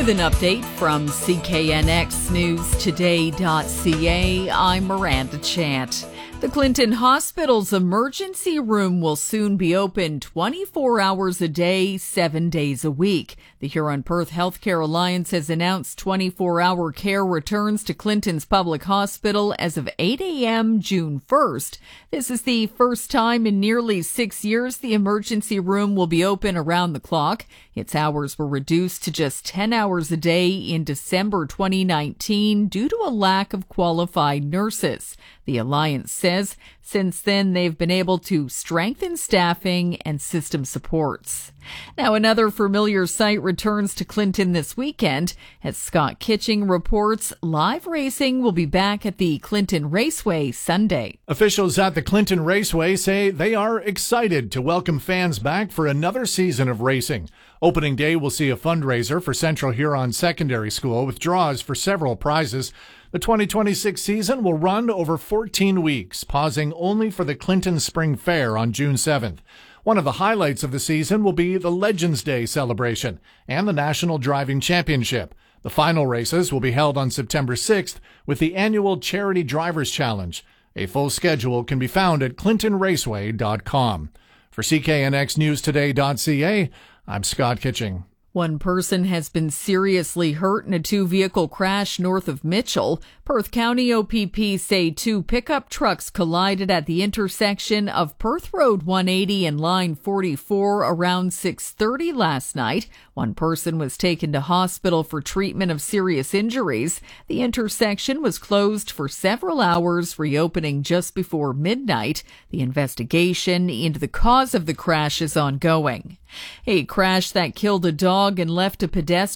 With an update from CKNXNewsToday.ca, I'm Miranda Chant. The Clinton Hospital's emergency room will soon be open 24 hours a day, 7 days a week. The Huron-Perth Healthcare Alliance has announced 24-hour care returns to Clinton's public hospital as of 8 a.m. June 1st. This is the first time in nearly 6 years the emergency room will be open around the clock. Its hours were reduced to just 10 hours a day in December 2019 due to a lack of qualified nurses. The Alliance says since then they've been able to strengthen staffing and system supports. Now another familiar sight returns to Clinton this weekend. As Scott Kitching reports, live racing will be back at the Clinton Raceway Sunday. Officials at the Clinton Raceway say they are excited to welcome fans back for another season of racing. Opening day will see a fundraiser for Central Huron Secondary School with draws for several prizes. The 2026 season will run over 14 weeks, pausing only for the Clinton Spring Fair on June 7th. One of the highlights of the season will be the Legends Day celebration and the National Driving Championship. The final races will be held on September 6th with the annual Charity Drivers Challenge. A full schedule can be found at clintonraceway.com. For CKNXNewsToday.ca, I'm Scott Kitching. One person has been seriously hurt in a two-vehicle crash north of Mitchell. Perth County OPP say two pickup trucks collided at the intersection of Perth Road 180 and Line 44 around 6:30 last night. One person was taken to hospital for treatment of serious injuries. The intersection was closed for several hours, reopening just before midnight. The investigation into the cause of the crash is ongoing. A crash that killed a dog and left a pedestrian